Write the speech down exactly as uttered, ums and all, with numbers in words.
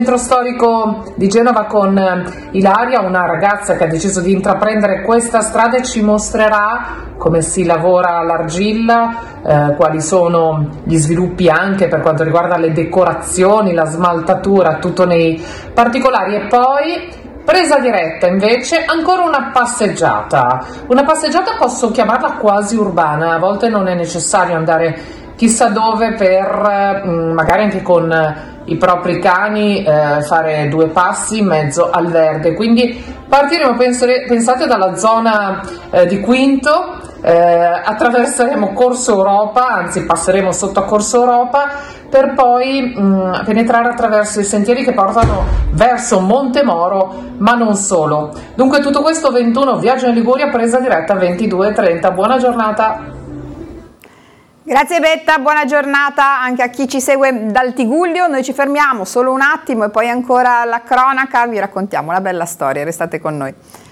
Centro storico di Genova con Ilaria, una ragazza che ha deciso di intraprendere questa strada e ci mostrerà come si lavora all'argilla, eh, quali sono gli sviluppi anche per quanto riguarda le decorazioni, la smaltatura, tutto nei particolari. E poi presa diretta invece, ancora una passeggiata, una passeggiata posso chiamarla quasi urbana, a volte non è necessario andare chissà dove per magari anche con i propri cani eh, fare due passi in mezzo al verde. Quindi partiremo, pensere, pensate, dalla zona eh, di Quinto, eh, attraverseremo Corso Europa, anzi passeremo sotto a Corso Europa per poi mh, penetrare attraverso i sentieri che portano verso Montemoro, ma non solo. Dunque tutto questo ventuno, viaggio in Liguria, presa diretta ventidue e trenta. Buona giornata. Grazie Betta, buona giornata anche a chi ci segue dal Tigullio. Noi ci fermiamo solo un attimo e poi ancora la cronaca, vi raccontiamo la bella storia, restate con noi.